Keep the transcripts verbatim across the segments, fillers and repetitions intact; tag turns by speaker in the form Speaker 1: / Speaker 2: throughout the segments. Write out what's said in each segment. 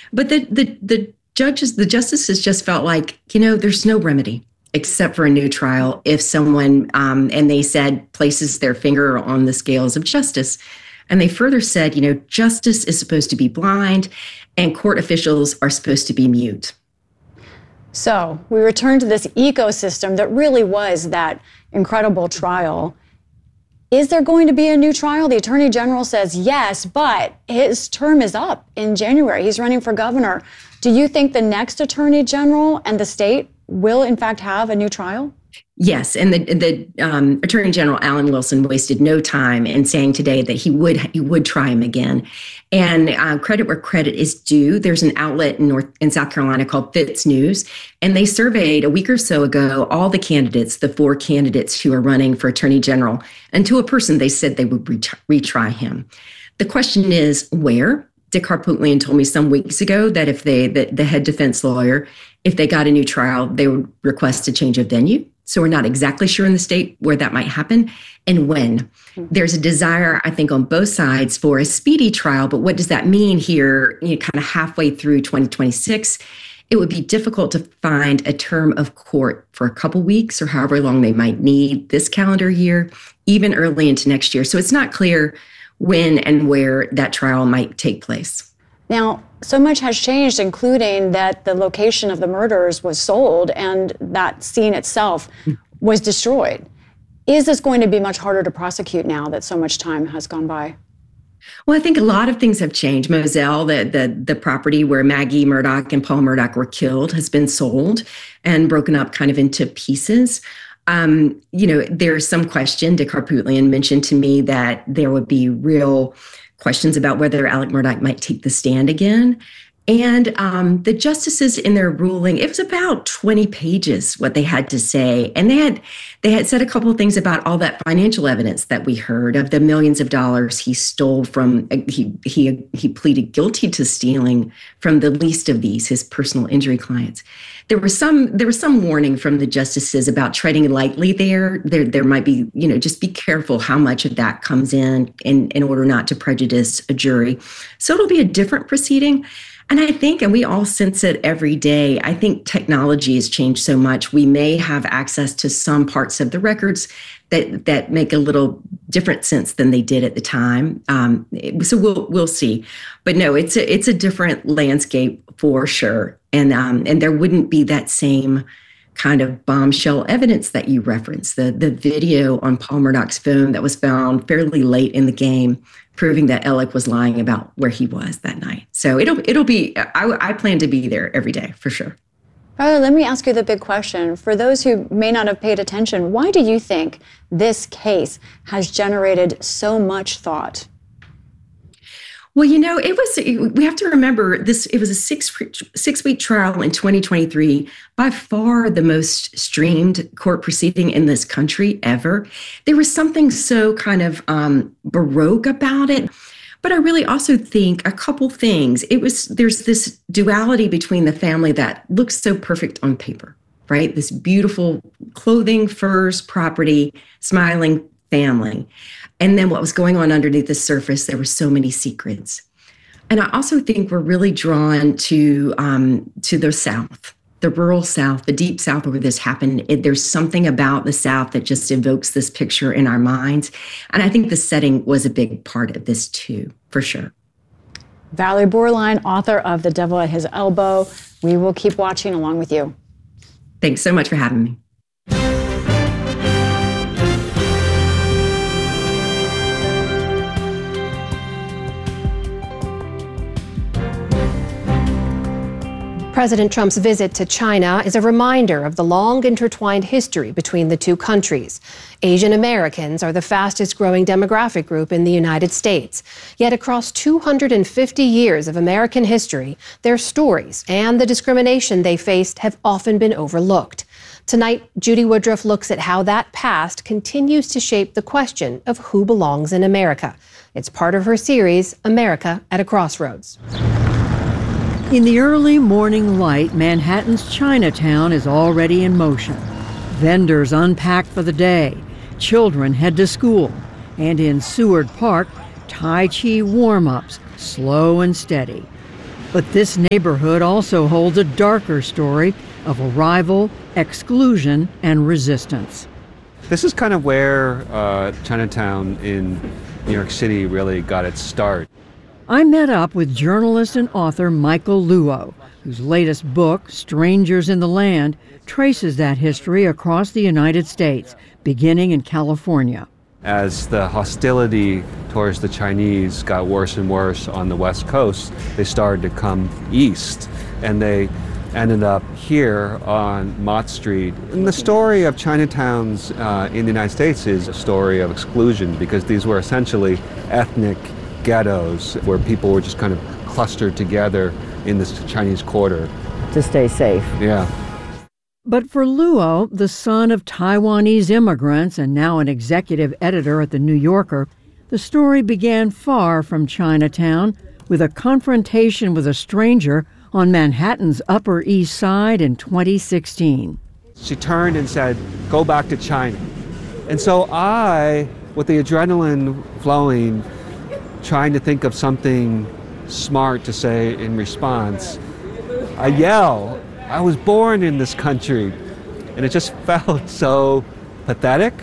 Speaker 1: But the the the judges, the justices just felt like, you know, there's no remedy except for a new trial if someone, um, and they said, places their finger on the scales of justice. And they further said, you know, justice is supposed to be blind and court officials are supposed to be mute.
Speaker 2: So we return to this ecosystem that really was that incredible trial. Is there going to be a new trial? The Attorney General says yes, but his term is up in January. He's running for governor. Do you think the next Attorney General and the state will, in fact, have a new trial?
Speaker 1: Yes, and the the um, Attorney General Alan Wilson wasted no time in saying today that he would he would try him again. And uh, credit where credit is due. There's an outlet in North in South Carolina called Fitz News, and they surveyed a week or so ago all the candidates, the four candidates who are running for Attorney General, and to a person they said they would ret- retry him. The question is where? Dick Harpootlian told me some weeks ago that if they the, the head defense lawyer, if they got a new trial, they would request a change of venue. So we're not exactly sure in the state where that might happen and when. There's a desire, I think, on both sides for a speedy trial. But what does that mean here, you know, kind of halfway through twenty twenty-six? It would be difficult to find a term of court for a couple weeks or however long they might need this calendar year, even early into next year. So it's not clear when and where that trial might take place.
Speaker 2: Now, so much has changed, including that the location of the murders was sold and that scene itself was destroyed. Is this going to be much harder to prosecute now that so much time has gone by?
Speaker 1: Well, I think a lot of things have changed. Moselle, the, the the property where Maggie Murdaugh and Paul Murdaugh were killed, has been sold and broken up kind of into pieces. Um, you know, there's some question. Dick Harpootlian mentioned to me that there would be real questions about whether Alec Murdaugh might take the stand again. And um, the justices in their ruling, it was about twenty pages what they had to say. And they had they had said a couple of things about all that financial evidence that we heard of the millions of dollars he stole from, he he he pleaded guilty to stealing from the least of these, his personal injury clients. There was some there was some warning from the justices about treading lightly there. There there might be, you know, just be careful how much of that comes in, in in order not to prejudice a jury. So it'll be a different proceeding. And I think, and we all sense it every day, I think technology has changed so much. We may have access to some parts of the records that that make a little different sense than they did at the time. Um, so we'll we'll see. But no, it's a, it's a different landscape for sure. And um, and there wouldn't be that same kind of bombshell evidence that you referenced. The the video on Paul Murdaugh's phone that was found fairly late in the game, proving that Alec was lying about where he was that night. So it'll it'll be, I, I plan to be there every day for sure.
Speaker 2: Violet, let me ask you the big question. For those who may not have paid attention, why do you think this case has generated so much thought?
Speaker 1: Well, you know, it was, we have to remember this, it was a six, six week trial in twenty twenty-three, by far the most streamed court proceeding in this country ever. There was something so kind of um, baroque about it. But I really also think a couple things. It was, there's this duality between the family that looks so perfect on paper, right? This beautiful clothing, furs, property, smiling family. And then what was going on underneath the surface, there were so many secrets. And I also think we're really drawn to um, to the South, the rural South, the deep South where this happened. It, there's something about the South that just evokes this picture in our minds. And I think the setting was a big part of this too, for sure.
Speaker 2: Valerie Boerlein, author of The Devil at His Elbow. We will keep watching along with you.
Speaker 1: Thanks so much for having me.
Speaker 3: President Trump's visit to China is a reminder of the long intertwined history between the two countries. Asian Americans are the fastest growing demographic group in the United States. Yet across two hundred fifty years of American history, their stories and the discrimination they faced have often been overlooked. Tonight, Judy Woodruff looks at how that past continues to shape the question of who belongs in America. It's part of her series, America at a Crossroads.
Speaker 4: In the early morning light, Manhattan's Chinatown is already in motion. Vendors unpack for the day, children head to school, and in Seward Park, Tai Chi warm-ups, slow and steady. But this neighborhood also holds a darker story of arrival, exclusion, and resistance.
Speaker 5: This is kind of where uh, Chinatown in New York City really got its start.
Speaker 4: I met up with journalist and author Michael Luo, whose latest book, Strangers in the Land, traces that history across the United States, beginning in California.
Speaker 5: As the hostility towards the Chinese got worse and worse on the West Coast, they started to come east, and they ended up here on Mott Street. And the story of Chinatowns uh, in the United States is a story of exclusion, because these were essentially ethnic ghettos where people were just kind of clustered together in this Chinese quarter.
Speaker 4: To stay safe.
Speaker 5: Yeah.
Speaker 4: But for Luo, the son of Taiwanese immigrants and now an executive editor at The New Yorker, the story began far from Chinatown with a confrontation with a stranger on Manhattan's Upper East Side in twenty sixteen.
Speaker 5: She turned and said, "Go back to China." And so I, with the adrenaline flowing, trying to think of something smart to say in response, I yell, "I was born in this country." And it just felt so pathetic.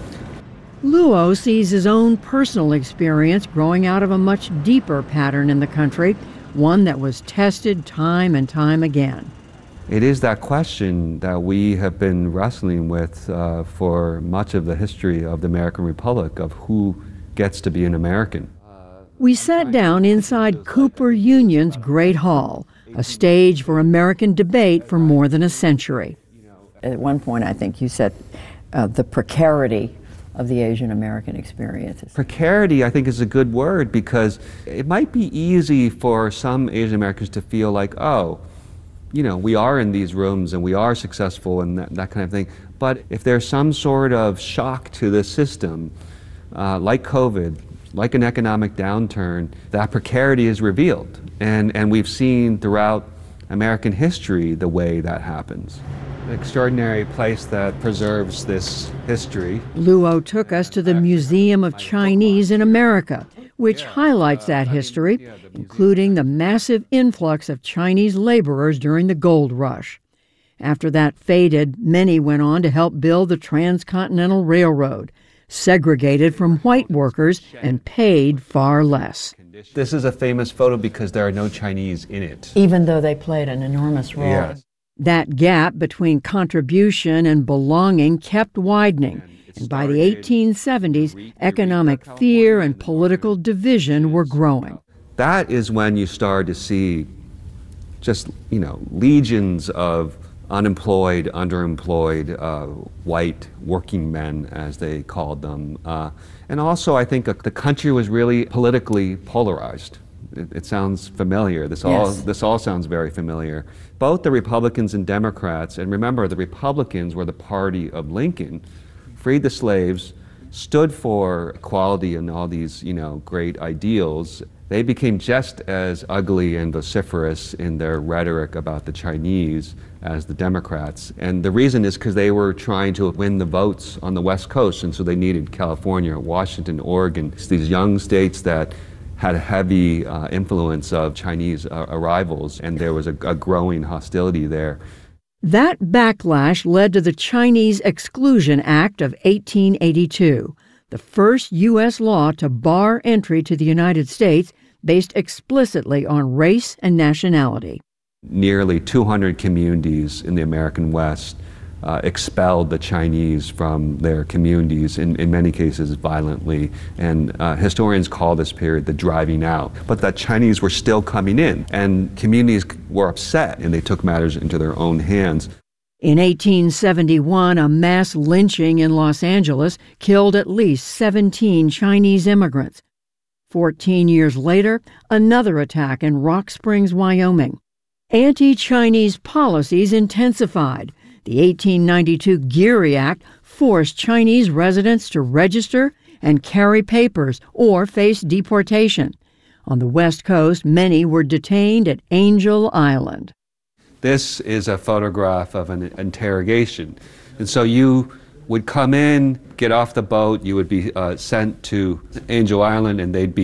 Speaker 4: Luo sees his own personal experience growing out of a much deeper pattern in the country, one that was tested time and time again.
Speaker 5: It is that question that we have been wrestling with uh, for much of the history of the American Republic, of who gets to be an American.
Speaker 4: We sat down inside Cooper Union's Great Hall, a stage for American debate for more than a century.
Speaker 6: At one point, I think you said uh, the precarity of the Asian American experiences.
Speaker 5: Precarity, I think, is a good word, because it might be easy for some Asian Americans to feel like, oh, you know, we are in these rooms and we are successful and that, that kind of thing. But if there's some sort of shock to the system, uh, like COVID, like an economic downturn, that precarity is revealed. And, and we've seen throughout American history the way that happens. An extraordinary place that preserves this history.
Speaker 4: Luo took us to the Museum of Chinese in America, which highlights that history, including the massive influx of Chinese laborers during the gold rush. After that faded, many went on to help build the Transcontinental Railroad, segregated from white workers and paid far less.
Speaker 5: This is a famous photo because there are no Chinese in it.
Speaker 6: Even though they played an enormous role.
Speaker 5: Yes.
Speaker 4: That gap between contribution and belonging kept widening, and by the eighteen seventies, economic fear and political division were growing.
Speaker 5: That is when you start to see just, you know, legions of unemployed, underemployed, uh, white working men, as they called them. Uh, and also, I think uh, the country was really politically polarized. It, it sounds familiar. This all,
Speaker 6: Yes.
Speaker 5: this all sounds very familiar. Both the Republicans and Democrats, and remember, the Republicans were the party of Lincoln, freed the slaves, stood for equality and all these, you know, great ideals. They became just as ugly and vociferous in their rhetoric about the Chinese as the Democrats. And the reason is because they were trying to win the votes on the West Coast, and so they needed California, Washington, Oregon, these young states that had a heavy uh, influence of Chinese uh, arrivals, and there was a, a growing hostility there.
Speaker 4: That backlash led to the Chinese Exclusion Act of eighteen eighty-two, the first U S law to bar entry to the United States based explicitly on race and nationality.
Speaker 5: Nearly two hundred communities in the American West uh, expelled the Chinese from their communities, in, in many cases violently. And uh, historians call this period the driving out. But the Chinese were still coming in, and communities were upset, and they took matters into their own hands.
Speaker 4: In eighteen seventy-one, a mass lynching in Los Angeles killed at least seventeen Chinese immigrants. Fourteen years later, another attack in Rock Springs, Wyoming. Anti-Chinese policies intensified. The eighteen ninety-two Geary Act forced Chinese residents to register and carry papers or face deportation. On the West Coast, many were detained at Angel Island.
Speaker 5: This is a photograph of an interrogation. And so you would come in, get off the boat, you would be uh, sent to Angel Island, and they'd be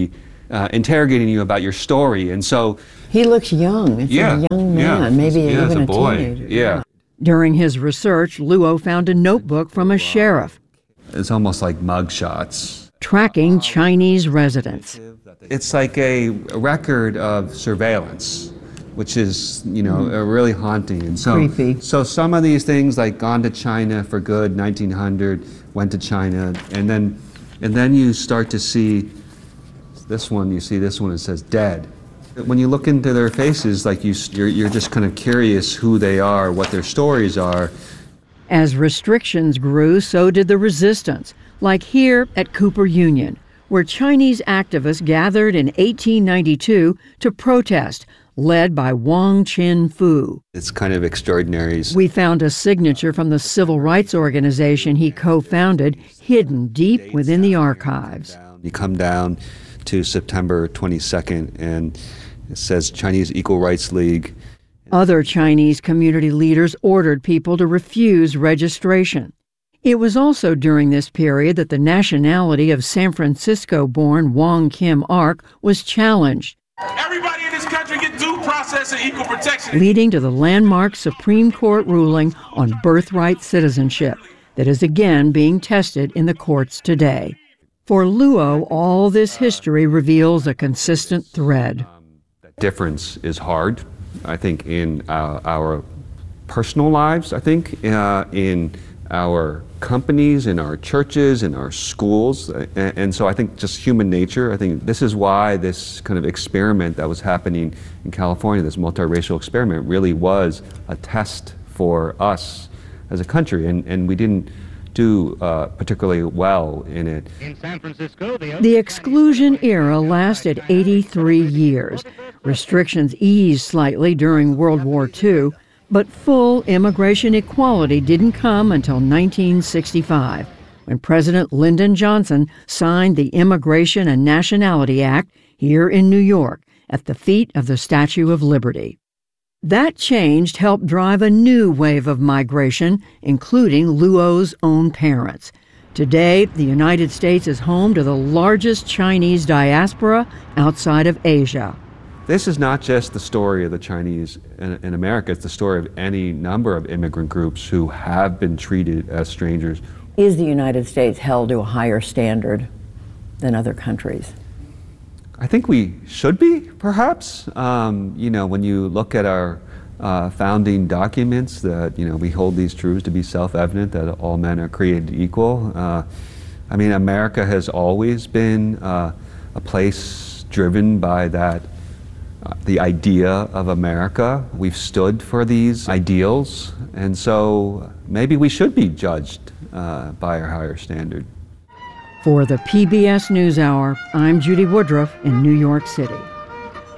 Speaker 5: uh, interrogating you about your story. And so
Speaker 6: he looks young. It's
Speaker 5: yeah,
Speaker 6: a young man,
Speaker 5: yeah,
Speaker 6: maybe
Speaker 5: yeah,
Speaker 6: even
Speaker 5: a,
Speaker 6: a
Speaker 5: boy.
Speaker 6: teenager.
Speaker 5: Yeah.
Speaker 4: During his research, Luo found a notebook from a sheriff
Speaker 5: It's almost like mugshots.
Speaker 4: tracking Chinese residents.
Speaker 5: It's like a record of surveillance, which is, you know, mm. really haunting. And so,
Speaker 6: creepy.
Speaker 5: So some of these things, like gone to China for good, nineteen hundred, went to China, and then, and then you start to see this one. You see this one. It says dead. When you look into their faces, like you, you're, you're just kind of curious who they are, what their stories are.
Speaker 4: As restrictions grew, so did the resistance, like here at Cooper Union, where Chinese activists gathered in eighteen ninety-two to protest, led by Wang Qin-fu.
Speaker 5: It's kind of extraordinary.
Speaker 4: We found a signature from the civil rights organization he co-founded, hidden deep within the archives.
Speaker 5: You come down to September twenty-second, and it says Chinese Equal Rights League.
Speaker 4: Other Chinese community leaders ordered people to refuse registration. It was also during this period that the nationality of San Francisco-born Wong Kim Ark was challenged.
Speaker 7: Everybody in this country get due process and equal protection.
Speaker 4: Leading to the landmark Supreme Court ruling on birthright citizenship that is again being tested in the courts today. For Luo, all this history reveals a consistent thread.
Speaker 5: Difference is hard, I think, in uh, our personal lives, I think, uh, in our companies, in our churches, in our schools. And, and so I think just human nature, I think this is why this kind of experiment that was happening in California, this multiracial experiment, really was a test for us as a country. And, and we didn't do uh, particularly well in it.
Speaker 8: In San Francisco, the,
Speaker 4: the exclusion era lasted eighty-three years. Restrictions eased slightly during World War Two, but full immigration equality didn't come until nineteen sixty-five, when President Lyndon Johnson signed the Immigration and Nationality Act here in New York at the feet of the Statue of Liberty. That change helped drive a new wave of migration, including Luo's own parents. Today, the United States is home to the largest Chinese diaspora outside of Asia.
Speaker 5: This is not just the story of the Chinese in, in America, it's the story of any number of immigrant groups who have been treated as strangers.
Speaker 6: Is the United States held to a higher standard than other countries?
Speaker 5: I think we should be, perhaps. Um, you know, when you look at our uh, founding documents, that, you know, we hold these truths to be self-evident, that all men are created equal. Uh, I mean, America has always been uh, a place driven by that, uh, the idea of America. We've stood for these ideals, and so maybe we should be judged uh, by a higher standard.
Speaker 4: For the P B S NewsHour, I'm Judy Woodruff in New York City.